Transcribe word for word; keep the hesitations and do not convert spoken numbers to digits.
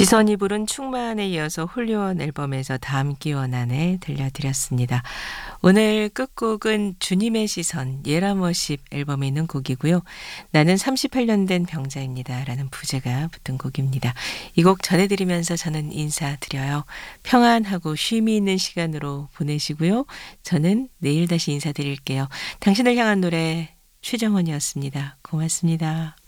지선이 부른 충만에 이어서 홀리원 앨범에서 담기 원한에 들려드렸습니다. 오늘 끝곡은 주님의 시선 예람워십 앨범에 있는 곡이고요. 나는 삼십팔 년 된 병자입니다 라는 부제가 붙은 곡입니다. 이 곡 전해드리면서 저는 인사드려요. 평안하고 쉼이 있는 시간으로 보내시고요. 저는 내일 다시 인사드릴게요. 당신을 향한 노래 최정원이었습니다. 고맙습니다.